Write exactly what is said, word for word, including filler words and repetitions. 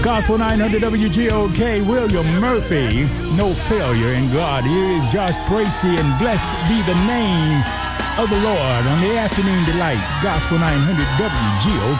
Gospel nine hundred W G O K, William Murphy, No Failure in God. Here is Josh Bracey, and blessed be the name of the Lord on the Afternoon Delight. Gospel nine hundred W G O